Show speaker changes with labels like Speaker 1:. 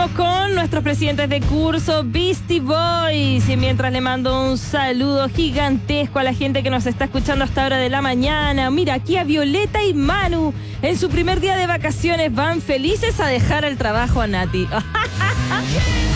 Speaker 1: estamos con nuestros presidentes de curso, Beastie Boys. Y mientras le mando un saludo gigantesco a la gente que nos está escuchando hasta hora de la mañana. Mira, aquí a Violeta y Manu, en su primer día de vacaciones, van felices a dejar el trabajo a Nati.